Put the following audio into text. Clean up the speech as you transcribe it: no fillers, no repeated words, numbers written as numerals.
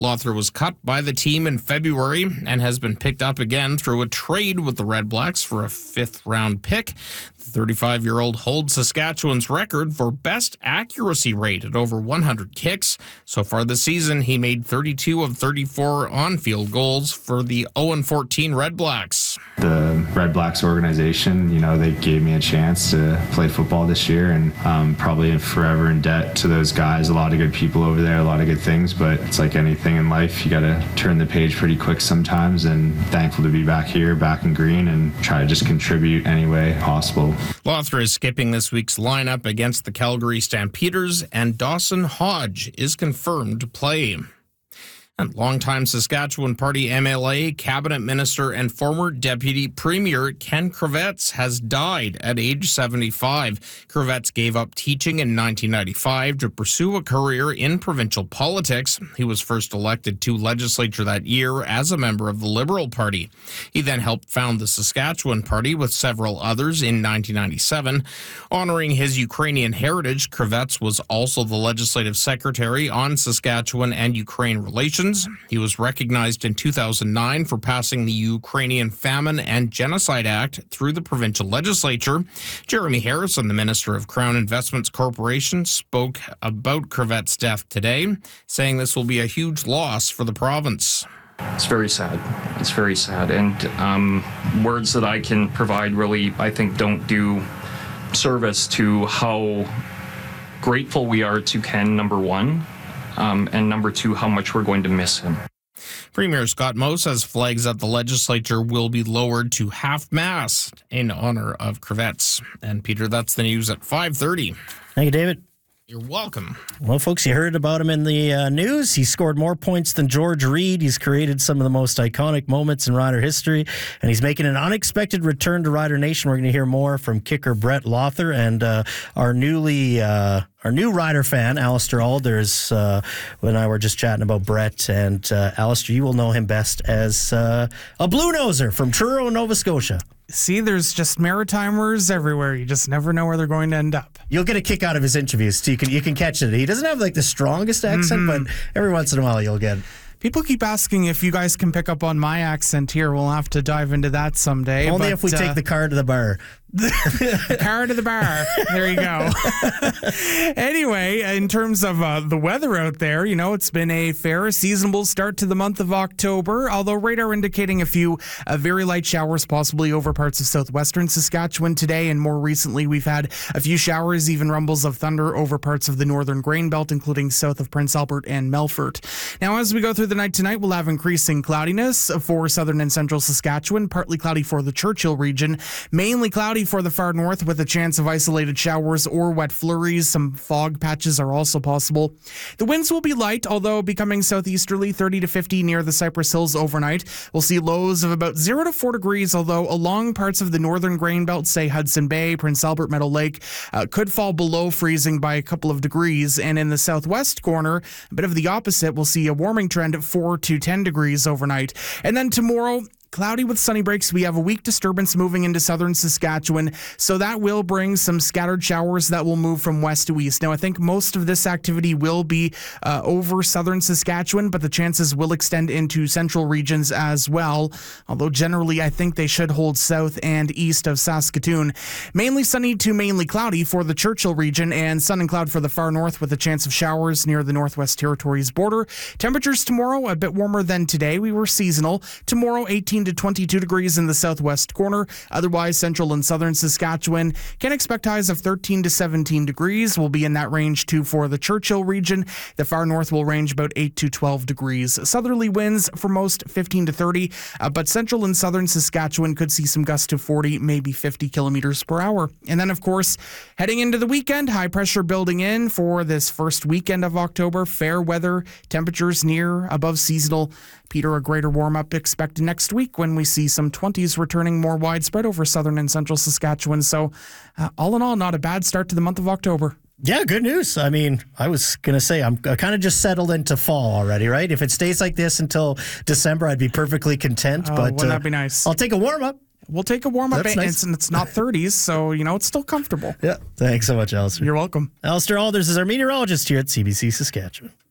Lothar was cut by the team in February and has been picked up again through a trade with the Red Blacks for a fifth-round pick. The 35-year-old holds Saskatchewan's record for best accuracy rate at over 100 kicks. So far this season, he made 32 of 34 on-field goals for the 0-14 Red Blacks. The Red Blacks organization, they gave me a chance to play football this year, and I'm probably forever in debt to those guys. A lot of good people over there, a lot of good things, but it's like anything in life, you got to turn the page pretty quick sometimes, and thankful to be back here, back in green, and try to just contribute any way possible. Lothar is skipping this week's lineup against the Calgary Stampeders, and Dawson Hodge is confirmed to play. And longtime Saskatchewan Party MLA, Cabinet Minister, and former Deputy Premier Ken Kravets has died at age 75. Kravets gave up teaching in 1995 to pursue a career in provincial politics. He was first elected to legislature that year as a member of the Liberal Party. He then helped found the Saskatchewan Party with several others in 1997. Honoring his Ukrainian heritage, Kravets was also the legislative secretary on Saskatchewan and Ukraine relations. He was recognized in 2009 for passing the Ukrainian Famine and Genocide Act through the provincial legislature. Jeremy Harrison, the Minister of Crown Investments Corporation, spoke about Kravets' death today, saying this will be a huge loss for the province. It's very sad. It's very sad. And words that I can provide really, I think, don't do service to how grateful we are to Ken, number one. And number two, how much we're going to miss him. Premier Scott Moe says flags at the legislature will be lowered to half-mast in honor of Kravets. And Peter, that's the news at 5:30. Thank you, David. You're welcome. Well, folks, you heard about him in the news. He scored more points than George Reed. He's created some of the most iconic moments in Rider history, and he's making an unexpected return to Rider Nation. We're going to hear more from kicker Brett Lothar and our new Rider fan, Alistair Alders. When I were just chatting about Brett, and Alistair, you will know him best as a Blue Noser from Truro, Nova Scotia. See, there's just Maritimers everywhere. You just never know where they're going to end up. You'll get a kick out of his interviews, so you can catch it. He doesn't have the strongest accent, but every once in a while you'll get it. People keep asking if you guys can pick up on my accent here. We'll have to dive into that someday. Only if we take the car to the bar. Car to the bar. There you go. Anyway, in terms of the weather out there, it's been a fair, seasonable start to the month of October, although radar indicating a few very light showers possibly over parts of southwestern Saskatchewan today, and more recently we've had a few showers, even rumbles of thunder over parts of the northern grain belt, including south of Prince Albert and Melfort. Now, as we go through the night tonight, we'll have increasing cloudiness for southern and central Saskatchewan, partly cloudy for the Churchill region, mainly cloudy for the far north with a chance of isolated showers or wet flurries. Some fog patches are also possible. The winds will be light, although becoming southeasterly, 30 to 50 near the Cypress Hills overnight. We'll see lows of about 0 to 4 degrees, although along parts of the northern grain belt, say Hudson Bay, Prince Albert, Meadow Lake, could fall below freezing by a couple of degrees. And in the southwest corner, a bit of the opposite, we'll see a warming trend of 4 to 10 degrees overnight. And then tomorrow, cloudy with sunny breaks. We have a weak disturbance moving into southern Saskatchewan, so that will bring some scattered showers that will move from west to east. Now, I think most of this activity will be over southern Saskatchewan, but the chances will extend into central regions as well, although generally I think they should hold south and east of Saskatoon. Mainly sunny to mainly cloudy for the Churchill region, and sun and cloud for the far north with a chance of showers near the Northwest Territories border. Temperatures tomorrow a bit warmer than today. We were seasonal. Tomorrow, 18 to 22 degrees in the southwest corner. Otherwise, central and southern Saskatchewan can expect highs of 13 to 17 degrees. We'll be in that range too for the Churchill region. The far north will range about 8 to 12 degrees. Southerly winds for most 15 to 30, but central and southern Saskatchewan could see some gusts to 40, maybe 50 kilometers per hour. And then, of course, heading into the weekend, high pressure building in for this first weekend of October. Fair weather, temperatures near above seasonal. Peter, a greater warm-up expected next week when we see some 20s returning more widespread over southern and central Saskatchewan. So all in all, not a bad start to the month of October. Yeah, good news. I mean, I was going to say, I'm kind of just settled into fall already, right? If it stays like this until December, I'd be perfectly content. But wouldn't that be nice? I'll take a warm-up. We'll take a warm-up, and nice. it's not 30s, so, it's still comfortable. Yeah, thanks so much, Alistair. You're welcome. Alistair Alders is our meteorologist here at CBC Saskatchewan.